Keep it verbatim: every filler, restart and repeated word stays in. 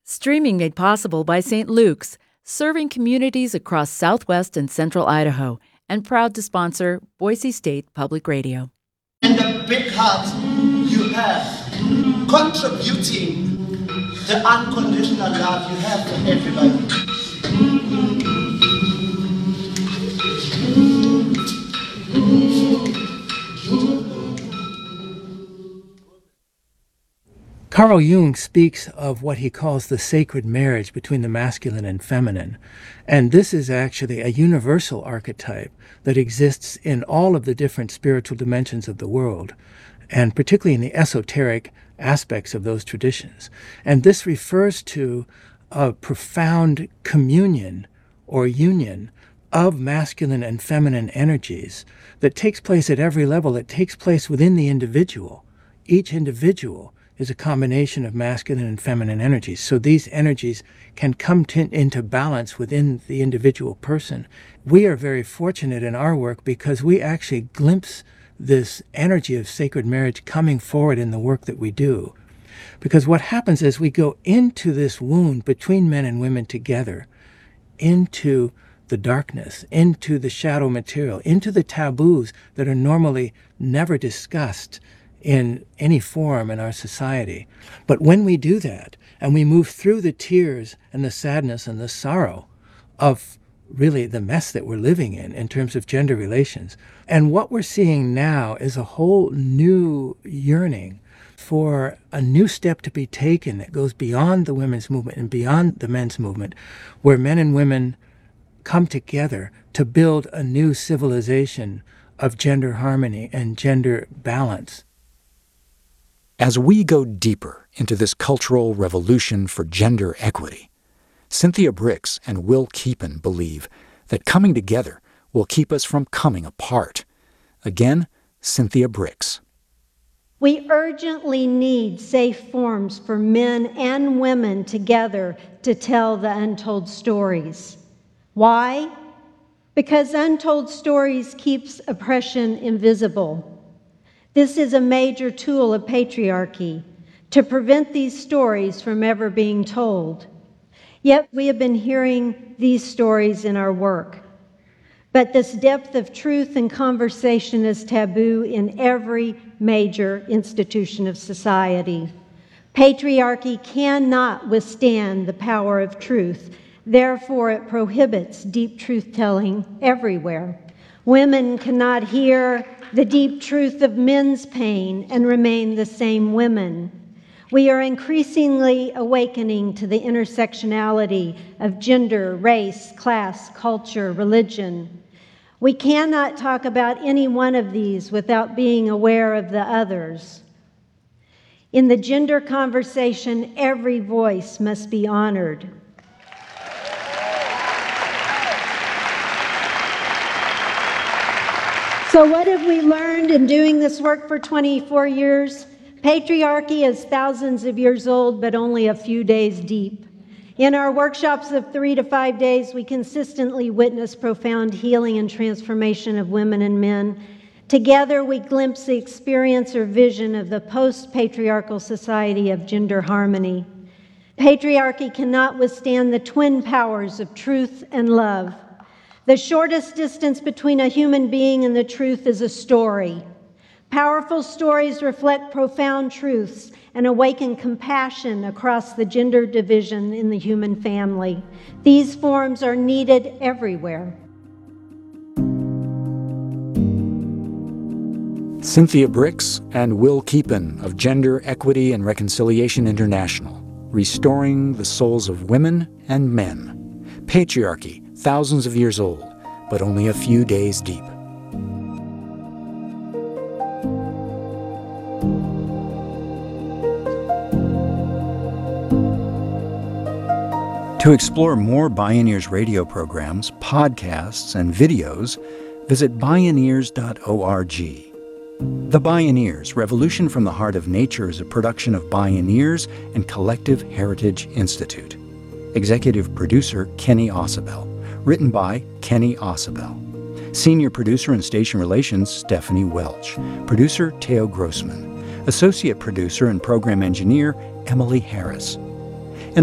Streaming made possible by Saint Luke's, serving communities across southwest and central Idaho, and proud to sponsor Boise State Public Radio. And the big heart you have, contributing the unconditional love you have for everybody. Carl Jung speaks of what he calls the sacred marriage between the masculine and feminine. And this is actually a universal archetype that exists in all of the different spiritual dimensions of the world, and particularly in the esoteric aspects of those traditions. And this refers to a profound communion or union of masculine and feminine energies that takes place at every level. It takes place within the individual. Each individual is a combination of masculine and feminine energies. So these energies can come to, into balance within the individual person. We are very fortunate in our work because we actually glimpse this energy of sacred marriage coming forward in the work that we do. Because what happens is we go into this wound between men and women together, into the darkness, into the shadow material, into the taboos that are normally never discussed in any form in our society. But when we do that, and we move through the tears and the sadness and the sorrow of really the mess that we're living in, in terms of gender relations, and what we're seeing now is a whole new yearning for a new step to be taken that goes beyond the women's movement and beyond the men's movement, where men and women come together to build a new civilization of gender harmony and gender balance. As we go deeper into this cultural revolution for gender equity, Cynthia Brix and Will Keepen believe that coming together will keep us from coming apart. Again, Cynthia Brix. We urgently need safe forms for men and women together to tell the untold stories. Why? Because untold stories keeps oppression invisible. This is a major tool of patriarchy, to prevent these stories from ever being told. Yet we have been hearing these stories in our work. But this depth of truth and conversation is taboo in every major institution of society. Patriarchy cannot withstand the power of truth. Therefore, it prohibits deep truth-telling everywhere. Women cannot hear the deep truth of men's pain and remain the same women. We are increasingly awakening to the intersectionality of gender, race, class, culture, religion. We cannot talk about any one of these without being aware of the others. In the gender conversation, every voice must be honored. So what have we learned in doing this work for twenty-four years? Patriarchy is thousands of years old, but only a few days deep. In our workshops of three to five days, we consistently witness profound healing and transformation of women and men. Together, we glimpse the experience or vision of the post-patriarchal society of gender harmony. Patriarchy cannot withstand the twin powers of truth and love. The shortest distance between a human being and the truth is a story. Powerful stories reflect profound truths and awaken compassion across the gender division in the human family. These forms are needed everywhere. Cynthia Brix and Will Keepen of Gender Equity and Reconciliation International, restoring the souls of women and men. Patriarchy, thousands of years old, but only a few days deep. To explore more Bioneers radio programs, podcasts, and videos, visit bioneers dot org. The Bioneers, Revolution from the Heart of Nature is a production of Bioneers and Collective Heritage Institute. Executive producer Kenny Ausubel. Written by Kenny Ausubel. Senior producer and station relations Stephanie Welch. Producer Theo Grossman. Associate producer and program engineer Emily Harris.